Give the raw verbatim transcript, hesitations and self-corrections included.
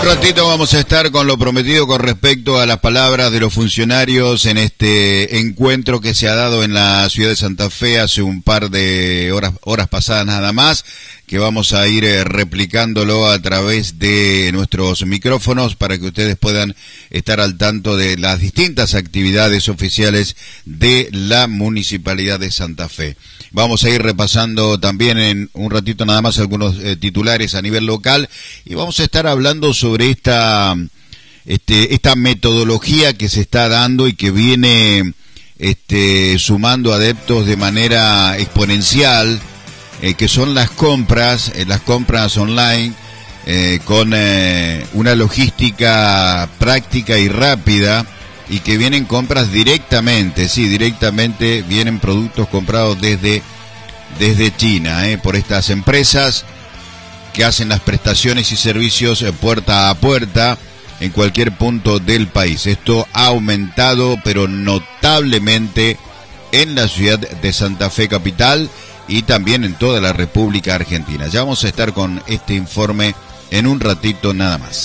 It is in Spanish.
ratito vamos a estar con lo prometido con respecto a las palabras de los funcionarios en este encuentro que se ha dado en la ciudad de Santa Fe hace un par de horas, horas pasadas nada más, que vamos a ir eh, replicándolo a través de nuestros micrófonos para que ustedes puedan estar al tanto de las distintas actividades oficiales de la Municipalidad de Santa Fe. Vamos a ir repasando también en un ratito nada más algunos eh, titulares a nivel local y vamos a estar hablando sobre esta este, esta metodología que se está dando y que viene este, sumando adeptos de manera exponencial, eh, que son las compras, eh, las compras online, eh, con eh, una logística práctica y rápida, y que vienen compras directamente, sí, directamente vienen productos comprados desde, desde China, eh, por estas empresas que hacen las prestaciones y servicios eh, puerta a puerta en cualquier punto del país. Esto ha aumentado, pero notablemente, en la ciudad de Santa Fe capital y también en toda la República Argentina. Ya vamos a estar con este informe en un ratito nada más.